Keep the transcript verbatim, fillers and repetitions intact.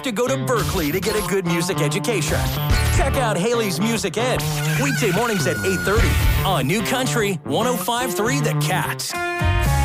to go to Berkeley to get a good music education. Check out Haley's Music Ed, weekday mornings at eight thirty on New Country one oh five point three The Cat.